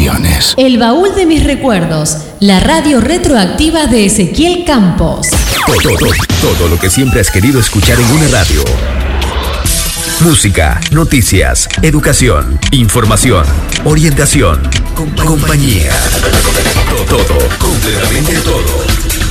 canciones. El baúl de mis recuerdos, la radio retroactiva de Ezequiel Campos. Todo lo que siempre has querido escuchar en una radio. Música, noticias, educación, información, orientación, compañía. Todo, completamente todo.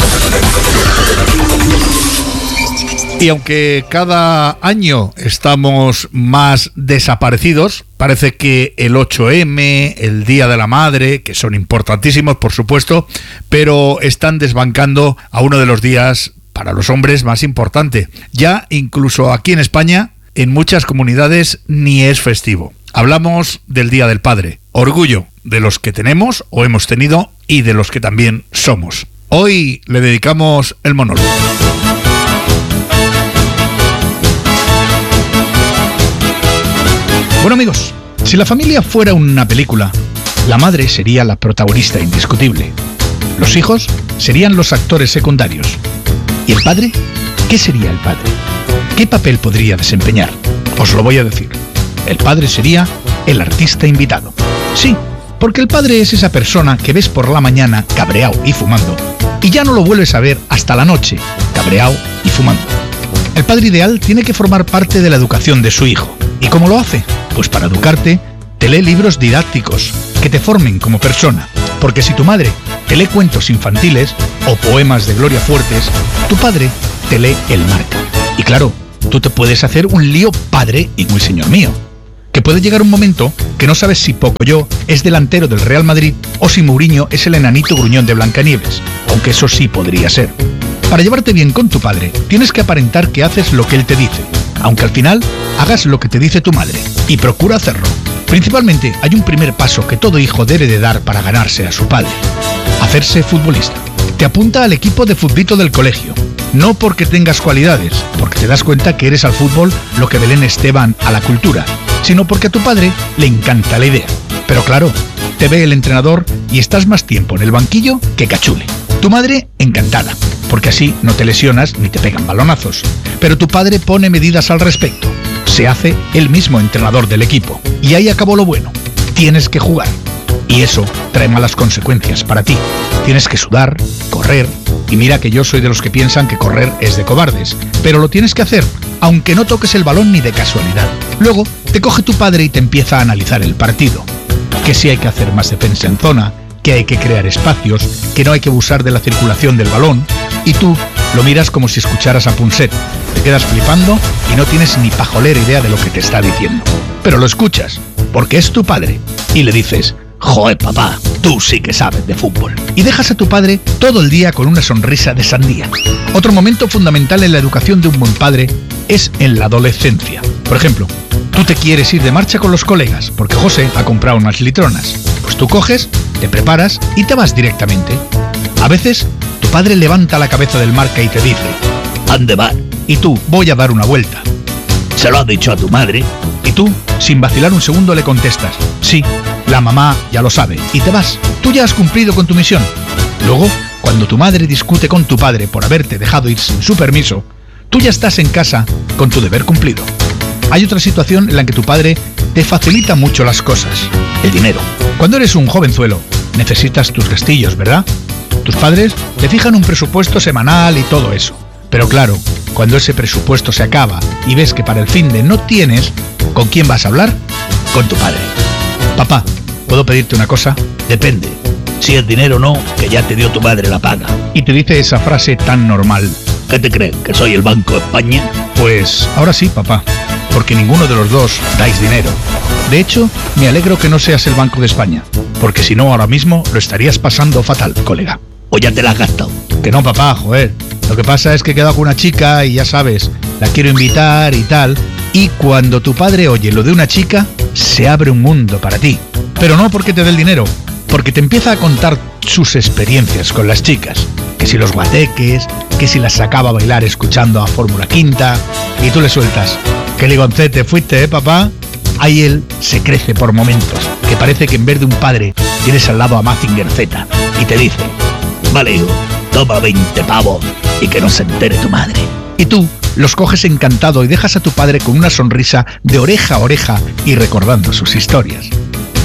Y aunque cada año estamos más desaparecidos, parece que el 8M, el Día de la Madre, que son importantísimos, por supuesto, pero están desbancando a uno de los días para los hombres más importante. Ya incluso aquí en España, en muchas comunidades ni es festivo. Hablamos del Día del Padre, orgullo de los que tenemos o hemos tenido y de los que también somos. Hoy le dedicamos el monólogo. Bueno, amigos, si la familia fuera una película, la madre sería la protagonista indiscutible. Los hijos serían los actores secundarios. ¿Y el padre? ¿Qué sería el padre? ¿Qué papel podría desempeñar? Os lo voy a decir. El padre sería el artista invitado. Sí, porque el padre es esa persona que ves por la mañana cabreado y fumando, y ya no lo vuelves a ver hasta la noche, cabreado y fumando. El padre ideal tiene que formar parte de la educación de su hijo. ¿Y cómo lo hace? Pues para educarte, te lee libros didácticos que te formen como persona. Porque si tu madre te lee cuentos infantiles o poemas de Gloria Fuertes, tu padre te lee El Marca. Y claro, tú te puedes hacer un lío padre y muy señor mío. Que puede llegar un momento que no sabes si Pocoyo es delantero del Real Madrid o si Mourinho es el enanito gruñón de Blancanieves, aunque eso sí podría ser. Para llevarte bien con tu padre, tienes que aparentar que haces lo que él te dice, aunque al final hagas lo que te dice tu madre, y procura hacerlo. Principalmente hay un primer paso que todo hijo debe de dar para ganarse a su padre: hacerse futbolista. Te apunta al equipo de futbito del colegio, no porque tengas cualidades, porque te das cuenta que eres al fútbol lo que Belén Esteban a la cultura, sino porque a tu padre le encanta la idea. Pero claro, te ve el entrenador y estás más tiempo en el banquillo que cachule. Tu madre encantada, porque así no te lesionas ni te pegan balonazos. Pero tu padre pone medidas al respecto. Se hace el mismo entrenador del equipo. Y ahí acabó lo bueno. Tienes que jugar. Y eso trae malas consecuencias para ti. Tienes que sudar, correr. Y mira que yo soy de los que piensan que correr es de cobardes. Pero lo tienes que hacer, aunque no toques el balón ni de casualidad. Luego te coge tu padre y te empieza a analizar el partido. Que si hay que hacer más defensa en zona, que hay que crear espacios, que no hay que abusar de la circulación del balón. Y tú lo miras como si escucharas a Punset. Te quedas flipando y no tienes ni pajolera idea de lo que te está diciendo. Pero lo escuchas, porque es tu padre. Y le dices: «Joder, papá, tú sí que sabes de fútbol». Y dejas a tu padre todo el día con una sonrisa de sandía. Otro momento fundamental en la educación de un buen padre es en la adolescencia. Por ejemplo, tú te quieres ir de marcha con los colegas porque José ha comprado unas litronas. Pues tú coges, te preparas y te vas directamente. A veces, tu padre levanta la cabeza del Marca y te dice: «¿Ande va?» Y tú: «Voy a dar una vuelta». «¿Se lo has dicho a tu madre?» Y tú, sin vacilar un segundo, le contestas: «Sí, la mamá ya lo sabe», y te vas. Tú ya has cumplido con tu misión. Luego, cuando tu madre discute con tu padre por haberte dejado ir sin su permiso, tú ya estás en casa con tu deber cumplido. Hay otra situación en la que tu padre te facilita mucho las cosas: el dinero. Cuando eres un jovenzuelo, necesitas tus gastillos, ¿verdad? Tus padres te fijan un presupuesto semanal y todo eso. Pero claro, cuando ese presupuesto se acaba y ves que para el finde no tienes, ¿con quién vas a hablar? Con tu padre. «Papá, ¿puedo pedirte una cosa?» «Depende. Si es dinero o no, que ya te dio tu madre la paga». Y te dice esa frase tan normal: «¿Qué te crees, que soy el Banco de España?» «Pues ahora sí, papá, porque ninguno de los dos dais dinero. De hecho, me alegro que no seas el Banco de España, porque si no, ahora mismo lo estarías pasando fatal, colega». «¿O ya te la has gastado?» «Que no, papá, joder. Lo que pasa es que he quedado con una chica y ya sabes, la quiero invitar y tal». Y cuando tu padre oye lo de una chica, se abre un mundo para ti. Pero no porque te dé el dinero, porque te empieza a contar sus experiencias con las chicas. Que si los guateques, que si las sacaba a bailar escuchando a Fórmula Quinta, y tú le sueltas: «Qué ligoncete fuiste, papá». Ahí él se crece por momentos, que parece que en vez de un padre tienes al lado a Mazinger Z, y te dice: «Vale, hijo, toma 20 pavos y que no se entere tu madre». Y tú los coges encantado y dejas a tu padre con una sonrisa de oreja a oreja y recordando sus historias.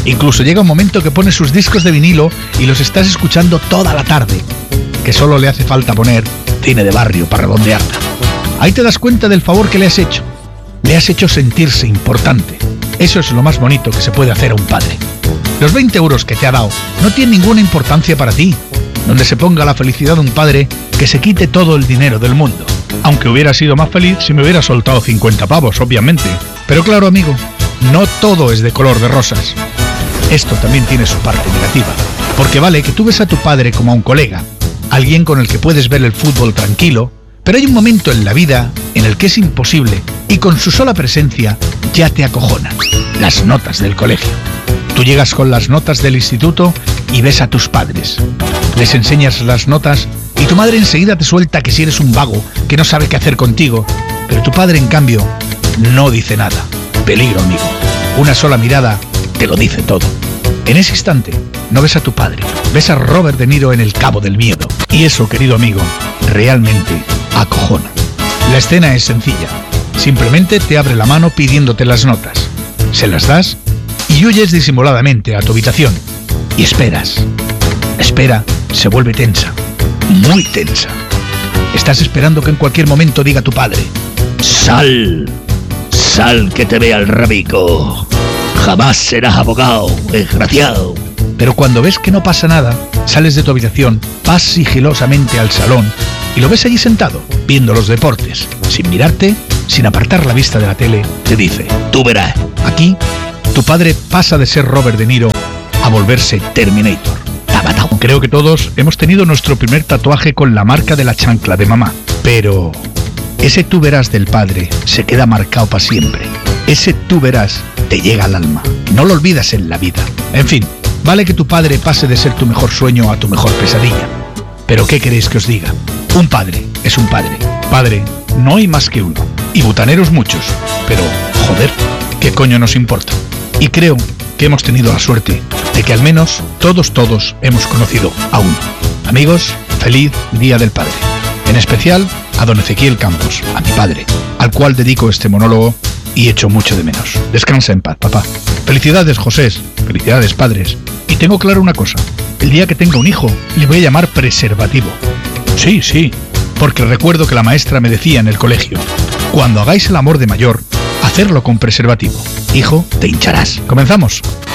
Incluso llega un momento que pone sus discos de vinilo y los estás escuchando toda la tarde, que solo le hace falta poner cine de barrio para redondearla. Ahí te das cuenta del favor que le has hecho. Le has hecho sentirse importante. Eso es lo más bonito que se puede hacer a un padre. Los 20 euros que te ha dado no tienen ninguna importancia para ti. Donde se ponga la felicidad de un padre, que se quite todo el dinero del mundo. Aunque hubiera sido más feliz si me hubiera soltado 50 pavos, obviamente. Pero claro, amigo, no todo es de color de rosas. Esto también tiene su parte negativa. Porque vale que tú ves a tu padre como a un colega, alguien con el que puedes ver el fútbol tranquilo, pero hay un momento en la vida en el que es imposible y con su sola presencia ya te acojonan. Las notas del colegio. Tú llegas con las notas del instituto y ves a tus padres. Les enseñas las notas y tu madre enseguida te suelta que si eres un vago, que no sabe qué hacer contigo. Pero tu padre, en cambio, no dice nada. Peligro, amigo. Una sola mirada te lo dice todo. En ese instante, no ves a tu padre, ves a Robert De Niro en El Cabo del Miedo. Y eso, querido amigo, realmente acojona. La escena es sencilla. Simplemente te abre la mano pidiéndote las notas. Se las das y huyes disimuladamente a tu habitación. Y esperas. La espera se vuelve tensa. Muy tensa. Estás esperando que en cualquier momento diga tu padre: sal, sal que te vea el rabico. Jamás serás abogado, desgraciado. Pero cuando ves que no pasa nada, sales de tu habitación, vas sigilosamente al salón y lo ves allí sentado, viendo los deportes. Sin mirarte, sin apartar la vista de la tele, te dice: tú verás. Aquí, tu padre pasa de ser Robert De Niro a volverse Terminator. Creo que todos hemos tenido nuestro primer tatuaje con la marca de la chancla de mamá. Pero ese tú verás del padre se queda marcado para siempre. Ese tú verás te llega al alma. No lo olvidas en la vida. En fin, vale que tu padre pase de ser tu mejor sueño a tu mejor pesadilla. Pero ¿qué queréis que os diga? Un padre es un padre. Padre, no hay más que uno. Y butaneros muchos. Pero, joder, ¿qué coño nos importa? Y creo que hemos tenido la suerte de que al menos todos hemos conocido a uno. Amigos, feliz Día del Padre. En especial a don Ezequiel Campos, a mi padre, al cual dedico este monólogo y echo mucho de menos. Descansa en paz, papá. Felicidades, Josés. Felicidades, padres. Y tengo claro una cosa. El día que tenga un hijo, le voy a llamar preservativo. Sí, porque recuerdo que la maestra me decía en el colegio: cuando hagáis el amor de mayor, hacerlo con preservativo. Hijo, te hincharás. ¿Comenzamos?